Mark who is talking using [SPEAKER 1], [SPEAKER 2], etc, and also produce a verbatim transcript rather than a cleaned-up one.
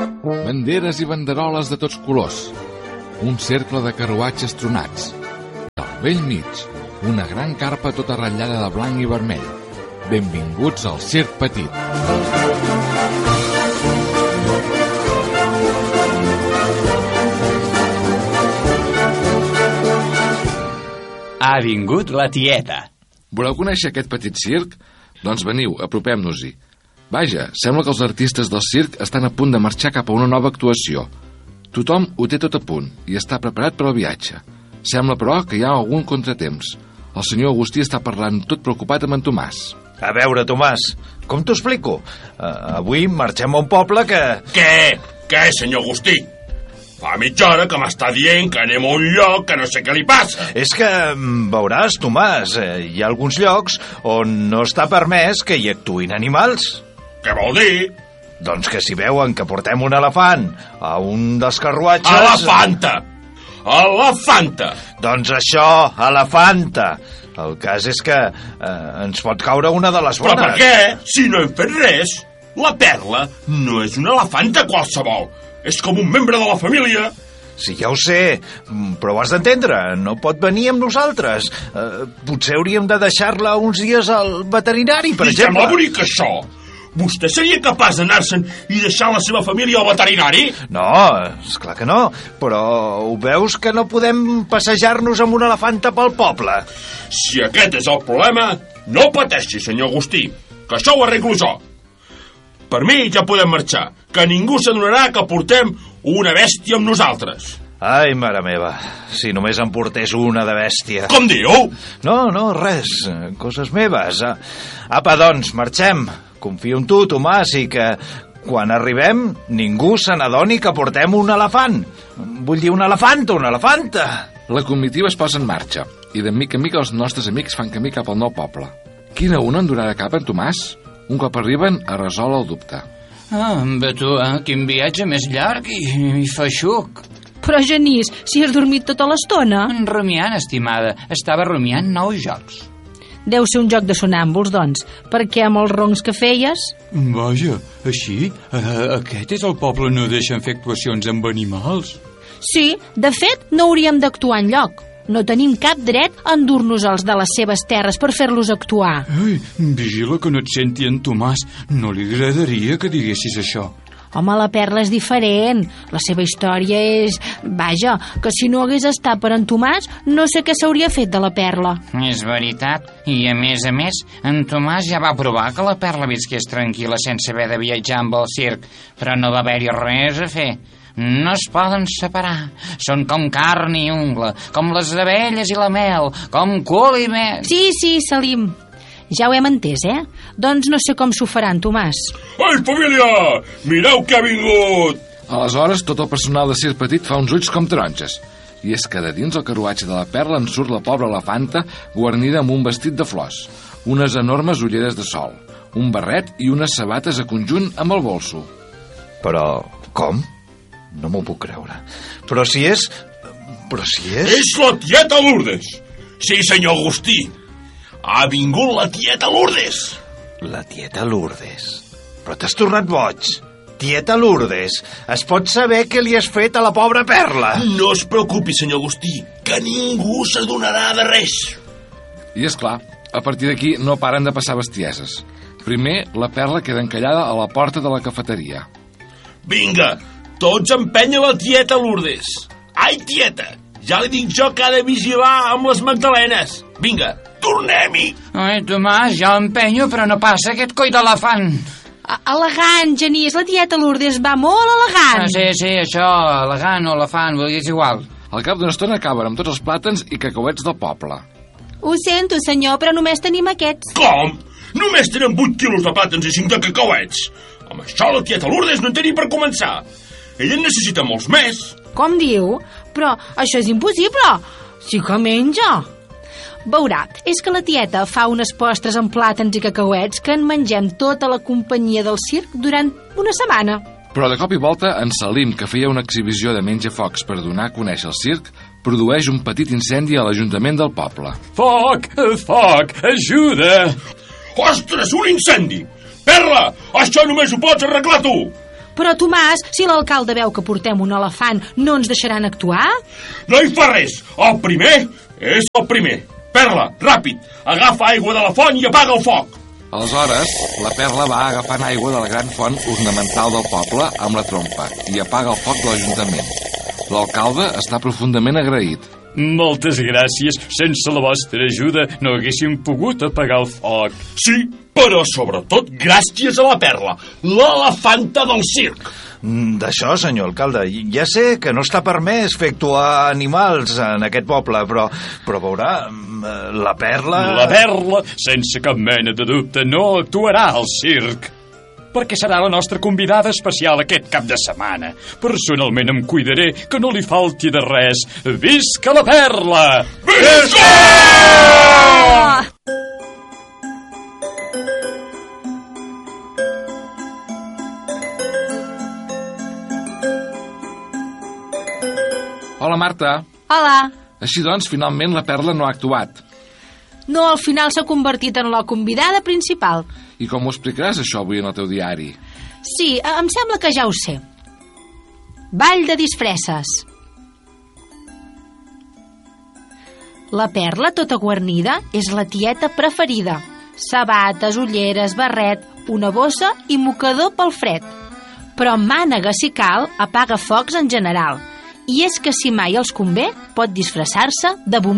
[SPEAKER 1] Banderes i banderoles de tots colors. Un cercle de carruatges tronats. Al vell mig, una gran carpa tota ratllada de blanc i vermell. Benvinguts al Circ Petit.
[SPEAKER 2] Ha vingut la tieta.
[SPEAKER 1] Voleu conèixer aquest petit circ? Doncs veniu, apropem-nos-hi. Vaja, sembla que els artistes del circ estan a punt de marxar cap a una nova actuació. Tothom ho té tot a punt i està preparat per al viatge. Sembla, però, que hi ha algun contratemps. El senyor Agustí està parlant tot preocupat amb en Tomàs.
[SPEAKER 3] A veure, Tomàs, com t'ho explico? Uh, avui marxem a un poble que...
[SPEAKER 4] Què? Què, senyor Agustí? Fa mitja hora que m'està dient que anem a un lloc que no sé què li passa.
[SPEAKER 3] És que, veuràs, Tomàs, eh, hi ha alguns llocs on no està permès que hi actuïn animals.
[SPEAKER 4] Què vol dir?
[SPEAKER 3] Doncs que si veuen que portem un elefant a un dels carruatges...
[SPEAKER 4] Elefanta! Elefanta!
[SPEAKER 3] Doncs això, elefanta. El cas és que eh, ens pot caure una de les bones.
[SPEAKER 4] Però per què? Si no hem fet res. La Perla no és una elefanta qualsevol. És com un membre de la família.
[SPEAKER 3] Sí, ja ho sé, però ho has d'entendre. No pot venir amb nosaltres. Eh, potser hauríem de deixar-la uns dies al veterinari, per
[SPEAKER 4] I
[SPEAKER 3] exemple.
[SPEAKER 4] sembla bonic, això. Vostè seria capaç d'anar-se'n i deixar la seva família al veterinari?
[SPEAKER 3] No, esclar que no. Però ho veus que no podem passejar-nos amb una elefanta pel poble?
[SPEAKER 4] Si aquest és el problema, no pateixi, senyor Agustí, que això ho arreglo jo. Per mi ja podem marxar, que ningú s'adonarà que portem una bèstia amb nosaltres.
[SPEAKER 3] Ai, mare meva, si només em portés una de bèstia.
[SPEAKER 4] Com diu?
[SPEAKER 3] No, no, res, coses meves. Apa, doncs, marxem. Confio en tu, Tomàs, i que quan arribem ningú se n'adoni que portem un elefant. Vull dir, una elefanta, una elefanta.
[SPEAKER 1] La comitiva es posa en marxa i de mica en mica els nostres amics fan camí cap al nou poble. Quina una en durarà cap, en Tomàs? Un cop arriben, es resol el dubte.
[SPEAKER 2] Ah, ve tu, eh? Quin viatge més llarg i, i feixuc.
[SPEAKER 5] Però, Genís, si has dormit tota l'estona.
[SPEAKER 2] Rumiant, estimada. Estava rumiant nous jocs.
[SPEAKER 5] Deu ser un joc de sonàmbuls, doncs, perquè amb els roncs que feies...
[SPEAKER 6] Vaja, així? Uh, aquest és el poble on no deixen fer actuacions amb animals?
[SPEAKER 5] Sí, de fet, no hauríem d'actuar enlloc. No tenim cap dret a endur-nos els de les seves terres per fer-los actuar.
[SPEAKER 6] Ai, vigila que no et senti en Tomàs. No li agradaria que diguessis això.
[SPEAKER 5] Home, la Perla és diferent. La seva història és... Vaja, que si no hagués estat per en Tomàs, no sé què s'hauria fet de la Perla.
[SPEAKER 2] És veritat. I, a més a més, en Tomàs ja va provar que la Perla visqués tranquil·la sense haver de viatjar amb el circ, però no va haver-hi res a fer. No es poden separar. Són com carn i ungla, com les abelles i la mel, com cul i mel.
[SPEAKER 5] Sí, sí, Salim. Ja ho hem entès, eh? Doncs no sé com s'ho faran, Tomàs.
[SPEAKER 4] Ai, família! Mireu que ha vingut!
[SPEAKER 1] Aleshores, tot el personal de Circ Petit fa uns ulls com taronges. I és que de dins el carruatge de la Perla en surt la pobra elefanta guarnida amb un vestit de flors, unes enormes ulleres de sol, un barret i unes sabates a conjunt amb el bolso.
[SPEAKER 3] Però, com? No m'ho puc creure. Però si és... Però si és...
[SPEAKER 4] És la tieta Lourdes! Sí, senyor Agustí. Ha vingut la tieta Lourdes.
[SPEAKER 3] La tieta Lourdes. Però t'has tornat boig. Tieta Lourdes, es pot saber què li has fet a la pobra Perla?
[SPEAKER 4] No es preocupi, senyor Agustí, que ningú s'adonarà de res.
[SPEAKER 1] I és clar, a partir d'aquí no paren de passar bestieses. Primer, la Perla queda encallada a la porta de la cafeteria.
[SPEAKER 4] Vinga, tots empenyen la tieta Lourdes. Ai, tieta, ja li dic jo que ha de vigilar amb les magdalenes. Vinga, tornem-hi.
[SPEAKER 2] Ai, Tomàs, jo empenyo, però no passa aquest coi d'elefant.
[SPEAKER 5] Elegant, Genís, la tieta Lourdes va molt elegant.
[SPEAKER 2] Ah, sí, sí, això, elegant o elefant, vull dir, és igual.
[SPEAKER 1] Al cap d'una estona acaben amb tots els plàtans i cacauets del poble.
[SPEAKER 5] Ho sento, senyor, però només tenim aquests.
[SPEAKER 4] Com? Només tenen vuit quilos de plàtans i cinc de cacauets. Amb això la tieta Lourdes no en té ni per començar. Ella en necessita molts més.
[SPEAKER 5] Com diu? Però això és impossible. Sí que menja. Veurà, és que la tieta fa unes postres amb plàtans i cacauets que en mengem tota la companyia del circ durant una setmana.
[SPEAKER 1] Però de cop i volta, en Salim, que feia una exhibició de menjafocs per donar a conèixer el circ, produeix un petit incendi a l'Ajuntament del poble.
[SPEAKER 6] Foc! Foc! Ajuda!
[SPEAKER 4] Ostres, un incendi! Perla, això només ho pots arreglar tu!
[SPEAKER 5] Però, Tomàs, si l'alcalde veu que portem un elefant, no ens deixaran actuar?
[SPEAKER 4] No hi fa res. El primer és el primer. Perla, ràpid, agafa aigua de la font i apaga el foc.
[SPEAKER 1] Aleshores, la Perla va agafant aigua de la gran font ornamental del poble amb la trompa i apaga el foc de l'Ajuntament. L'alcalde està profundament agraït.
[SPEAKER 6] Moltes gràcies. Sense la vostra ajuda no haguéssim pogut apagar el foc.
[SPEAKER 4] Sí, però sobretot gràcies a la Perla, l'elefanta del circ.
[SPEAKER 3] D'això, senyor alcalde, ja sé que no està permès fer actuar animals en aquest poble, però, però veurà, la Perla...
[SPEAKER 6] La Perla, sense cap mena de dubte, no actuarà al circ, perquè serà la nostra convidada especial aquest cap de setmana. Personalment em cuidaré que no li falti de res. Visca la Perla!
[SPEAKER 4] Visca!
[SPEAKER 1] Hola, Marta.
[SPEAKER 5] Hola.
[SPEAKER 1] Així doncs, finalment la Perla no ha actuat.
[SPEAKER 5] No, al final s'ha convertit en la convidada principal.
[SPEAKER 1] I com ho explicaràs, això, avui en el teu diari?
[SPEAKER 5] Sí, em sembla que ja ho sé. Ball de disfresses. La Perla, tota guarnida, és la tieta preferida. Sabates, ulleres, barret, una bossa i mocador pel fred. Però mànega, si cal, apaga focs en general. I és que si mai els convé, pot disfressar-se de bomber.